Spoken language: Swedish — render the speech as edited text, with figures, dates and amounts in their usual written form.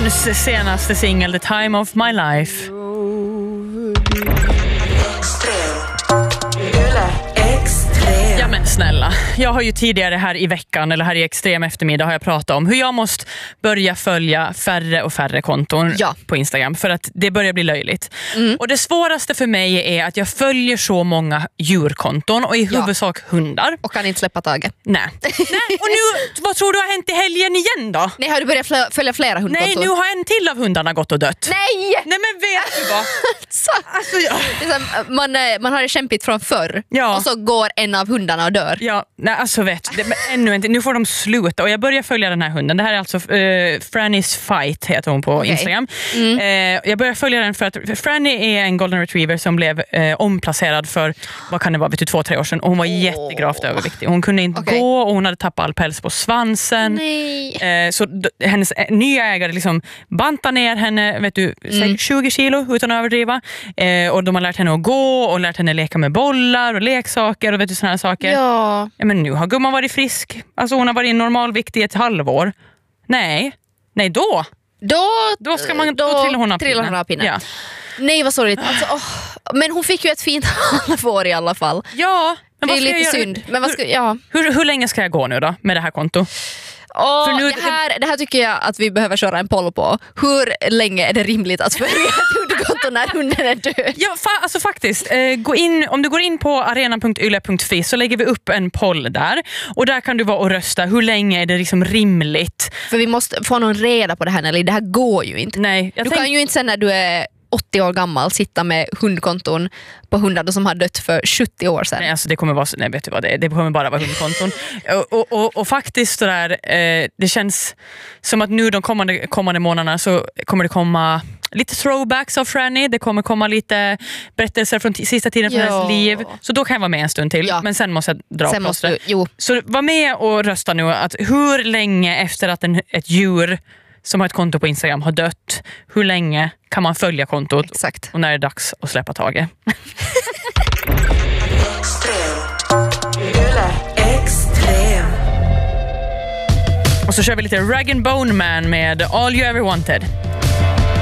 Stones senaste singel The Time of My Life. Ja men snälla, jag har ju tidigare här i veckan eller här i Extrem eftermiddag har jag pratat om hur jag måste börja följa färre och färre konton på Instagram för att det börjar bli löjligt. Och det svåraste för mig är att jag följer så många djurkonton och i huvudsak hundar. Och kan inte släppa taget. Nej. Och nu, vad tror du har hänt i helgen igen då? Nej, har du börjat följa flera hundkonton? Nej, nu har en till av hundarna gått och dött. Nej! Nej men vet du vad? Alltså, det är så, man har det kämpigt från förr och så går en av hundarna och dör. Ja, nej, alltså vet du, ännu inte. Nu får de sluta och jag börjar följa den här hunden. Det här är alltså Franny's Fight heter hon på Instagram. Jag börjar följa den för att Franny är en golden retriever som blev omplacerad för, vad kan det vara, 2-3 år sedan och hon var jättegravt överviktig. Hon kunde inte gå och hon hade tappat all päls på svansen. Så hennes nya ägare liksom bantar ner henne, vet du, 20 kilo utan att överdriva. Och de har lärt henne att gå och lärt henne leka med bollar och leksaker och vet du såna här saker. Ja, men nu har gumman varit frisk. Alltså hon har varit normalvikt i ett halvår. Nej, då ska man trilla hon av pinnen. Ja. Nej, vad sorgligt. Alltså, men hon fick ju ett fint halvår i alla fall. Ja, men det är lite synd. Men hur länge ska jag gå nu då med det här kontot? Det här tycker jag att vi behöver köra en poll på. Hur länge är det rimligt att följa ett hundkonto när hunden är död? Ja, alltså faktiskt. Om du går in på arena.yle.fi så lägger vi upp en poll där. Och där kan du vara och rösta. Hur länge är det liksom rimligt? För vi måste få någon reda på det här, Nelly. Det här går ju inte. Nej, du kan ju inte sen när du är 80 år gammal sitta med hundkonton på hundar som har dött för 70 år sedan. Nej, alltså det kommer vara, nej, vet du vad det kommer bara vara hundkonton. och faktiskt så där, det känns som att nu de kommande månaderna så kommer det komma lite throwbacks av Franny. Det kommer komma lite berättelser från sista tiden från hennes liv. Så då kan jag vara med en stund till. Men sen måste jag dra plåstret. Så var med och rösta nu att hur länge efter att ett djur som har ett konto på Instagram har dött, hur länge kan man följa kontot? Exakt. Och när det är dags att släppa taget. Extrem. Och så kör vi lite Rag & Bone Man med All You Ever Wanted.